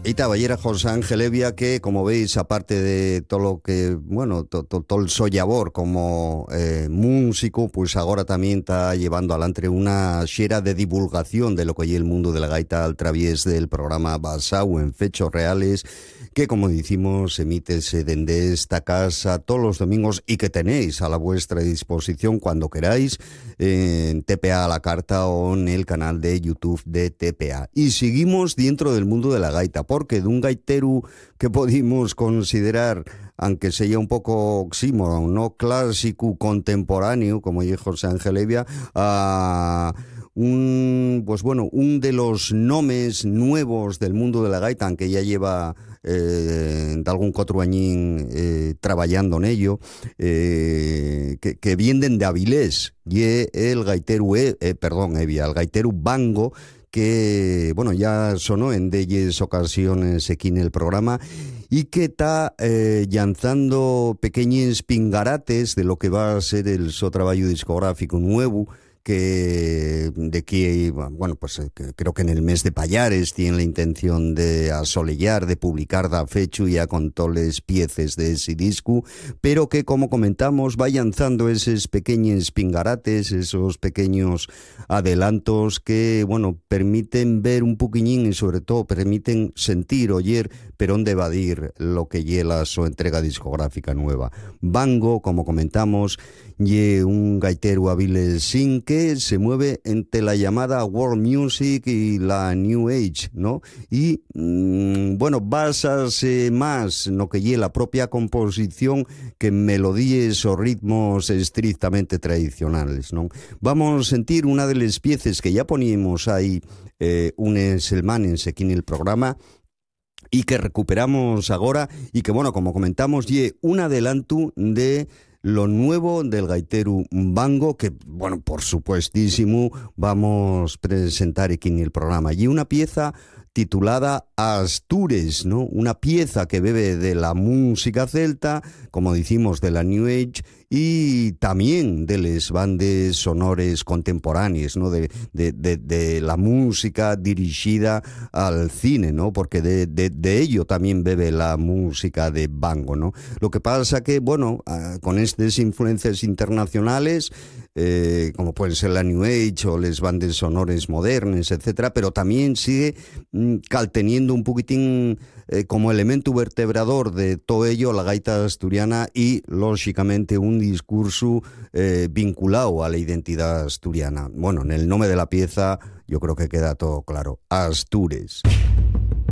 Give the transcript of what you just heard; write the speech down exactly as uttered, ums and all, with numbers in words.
Eita Ballera, José Ángel Evia, que como veis, aparte de todo lo que, bueno, todo to, to el so labor como eh, músico, pues ahora también está llevando adelante una xera de divulgación de lo que es el mundo de la gaita al través del programa basado en fechos reales, que como decimos, emítese desde esta casa todos los domingos y que tenéis a la vuestra disposición cuando queráis en T P A a la carta o en el canal de YouTube de T P A. Y seguimos dentro del mundo de la gaita, porque de un gaiteru que podemos considerar, aunque sea un poco oxímoron, no clásico contemporáneo, como dijo José Ángel Evia, a un, pues bueno, un de los nomes nuevos del mundo de la gaita, aunque ya lleva eh, de algún cuatro añín eh, trabajando en ello, eh, que, que vienen de Avilés, y el gaiteru, eh, eh, perdón, Evia, el gaiteru Bango, que, bueno, ya sonó en diez ocasiones aquí en el programa y que está eh, lanzando pequeños pingarates de lo que va a ser el su trabajo discográfico nuevo, que de aquí, bueno, pues que creo que en el mes de Payares tienen la intención de asolellar, de publicar da fecho ya con toles piezas de ese disco, pero que, como comentamos, va lanzando esos pequeños pingarates, esos pequeños adelantos que, bueno, permiten ver un poquillín y sobre todo permiten sentir, oír, pero dónde va a ir lo que lleva su entrega discográfica nueva. Bango, como comentamos, y un gaitero avilesín que se mueve entre la llamada world music y la new age, ¿no? Y, mmm, bueno, basarse más en lo que lleva la propia composición que en melodías o ritmos estrictamente tradicionales, ¿no? Vamos a sentir una de las piezas que ya poníamos ahí eh, unes semanas aquí en el programa, y que recuperamos ahora, y que, bueno, como comentamos, y un adelanto de lo nuevo del gaiteru Bango, que, bueno, por supuestísimo vamos a presentar aquí en el programa. Y una pieza titulada Astures, ¿no? Una pieza que bebe de la música celta, como decimos, de la New Age, y también de las bandas sonores contemporáneas, ¿no? De, de, de, de la música dirigida al cine, ¿no? Porque de, de, de ello también bebe la música de Bango, ¿no? Lo que pasa que, bueno, con estas influencias internacionales, eh, como pueden ser la New Age o las bandas sonores modernas, etcétera, pero también sigue mm, teniendo un poquitín eh, como elemento vertebrador de todo ello la gaita asturiana y, lógicamente, un discurso eh, vinculado a la identidad asturiana. Bueno, en el nombre de la pieza yo creo que queda todo claro. Astures.